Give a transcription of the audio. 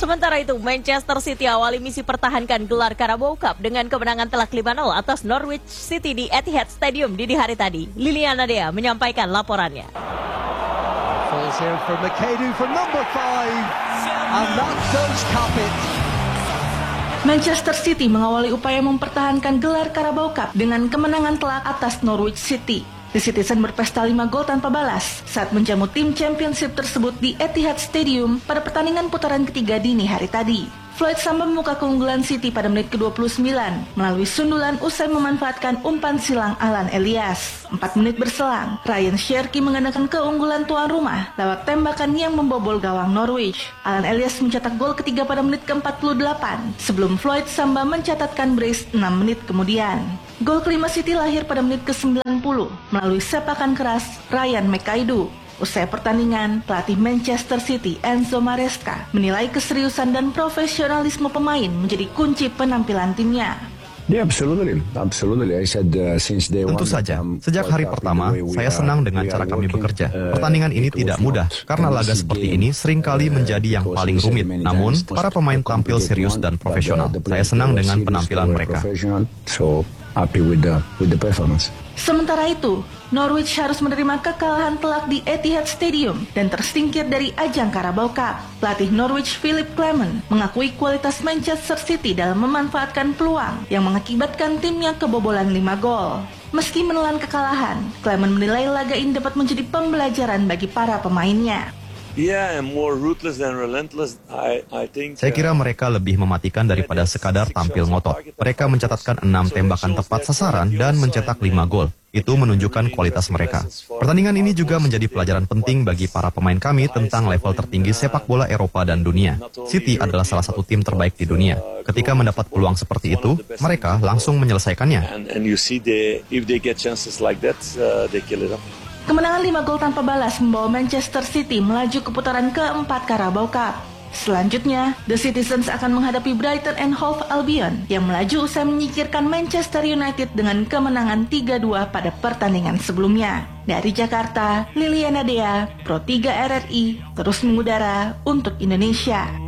Sementara itu, Manchester City awali misi pertahankan gelar Carabao Cup dengan kemenangan telak 5-0 atas Norwich City di Etihad Stadium dini hari tadi. Liliana Dea menyampaikan laporannya. Falls here from McAdoo from number 5, and that does cap it. Manchester City mengawali upaya mempertahankan gelar Carabao Cup dengan kemenangan telak atas Norwich City. The Citizen berpesta 5 gol tanpa balas saat menjamu tim championship tersebut di Etihad Stadium pada pertandingan putaran ketiga dini hari tadi. Floyd Samba membuka keunggulan City pada menit ke-29 melalui sundulan usai memanfaatkan umpan silang Alan Elias. 4 menit berselang, Ryan Cherki menggandakan keunggulan tuan rumah lewat tembakan yang membobol gawang Norwich. Alan Elias mencetak gol ketiga pada menit ke-48 sebelum Floyd Samba mencatatkan brace 6 menit kemudian. Gol kelima City lahir pada menit ke-90 melalui sepakan keras Ryan McAdoo. Usai pertandingan, pelatih Manchester City Enzo Maresca menilai keseriusan dan profesionalisme pemain menjadi kunci penampilan timnya. Tentu saja, sejak hari pertama, saya senang dengan cara kami bekerja. Pertandingan ini tidak mudah, karena laga seperti ini seringkali menjadi yang paling rumit. Namun, para pemain tampil serius dan profesional. Saya senang dengan penampilan mereka. Sementara itu, Norwich harus menerima kekalahan telak di Etihad Stadium dan tersingkir dari ajang Carabao Cup. Pelatih Norwich Philip Clement mengakui kualitas Manchester City dalam memanfaatkan peluang yang mengakibatkan timnya kebobolan 5 gol. Meski menelan kekalahan, Clement menilai laga ini dapat menjadi pembelajaran bagi para pemainnya. Saya kira mereka lebih mematikan daripada sekadar tampil ngotot. Mereka mencatatkan 6 tembakan tepat sasaran dan mencetak 5 gol. Itu menunjukkan kualitas mereka. Pertandingan ini juga menjadi pelajaran penting bagi para pemain kami tentang level tertinggi sepak bola Eropa dan dunia. City adalah salah satu tim terbaik di dunia. Ketika mendapat peluang seperti itu, mereka langsung menyelesaikannya. Kemenangan 5 gol tanpa balas membawa Manchester City melaju ke putaran keempat Carabao Cup. Selanjutnya, The Citizens akan menghadapi Brighton and Hove Albion yang melaju usai menyingkirkan Manchester United dengan kemenangan 3-2 pada pertandingan sebelumnya. Dari Jakarta, Liliana Dea, Pro 3 RRI, terus mengudara untuk Indonesia.